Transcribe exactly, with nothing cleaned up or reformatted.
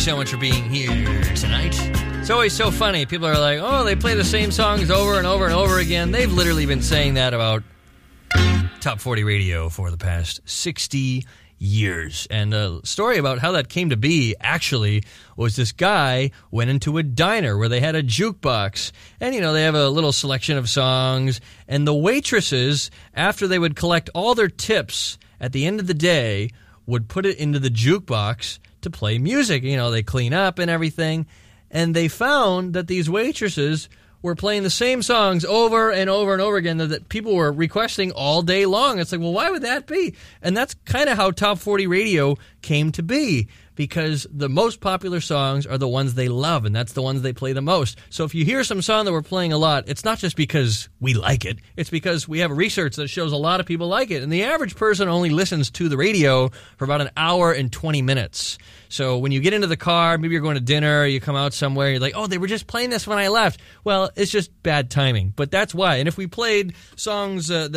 So much for being here tonight. It's always so funny. People are like, oh, they play the same songs over and over and over again. They've literally been saying that about Top forty Radio for the past sixty years. And a story about how that came to be actually was this guy went into a diner where they had a jukebox. And, you know, they have a little selection of songs. And the waitresses, after they would collect all their tips at the end of the day, would put it into the jukebox to play music. You know, they clean up and everything. And they found that these waitresses were playing the same songs over and over and over again that, that people were requesting all day long. It's like, well, why would that be? And that's kind of how Top forty Radio came to be, because the most popular songs are the ones they love, and that's the ones they play the most. So if you hear some song that we're playing a lot, it's not just because we like it. It's because we have research that shows a lot of people like it. And the average person only listens to the radio for about an hour and twenty minutes. So when you get into the car, maybe you're going to dinner, you come out somewhere, you're like, oh, they were just playing this when I left. Well, it's just bad timing. But that's why. And if we played songs uh, that